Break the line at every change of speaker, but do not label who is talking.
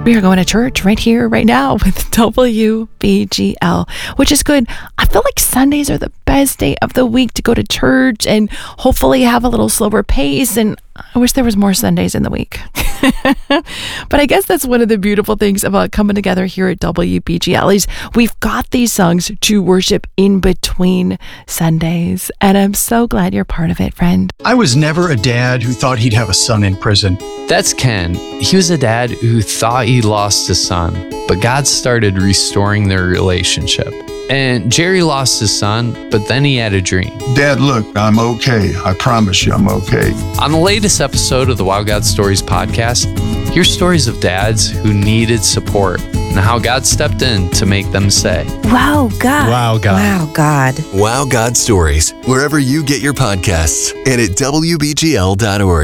We are going to church right here, right now with WBGL, which is good. I feel like Sundays are the best day of the week to go to church and hopefully have a little slower pace. And I wish there was more Sundays in the week. But I guess that's one of the beautiful things about coming together here at WBGL is we've got these songs to worship in between Sundays. And I'm so glad you're part of it, friend.
I was never a dad who thought he'd have a son in prison.
That's Ken. He was a dad who thought he lost his son, but God started restoring their relationship. And Jerry lost his son, but then he had a dream.
Dad, look, I'm okay. I promise you I'm okay.
On the latest episode of the Wow God Stories podcast, hear stories of dads who needed support and how God stepped in to make them say,
Wow, God.
Wow, God.
Wow, God.
Wow God Stories, wherever you get your podcasts and at WBGL.org.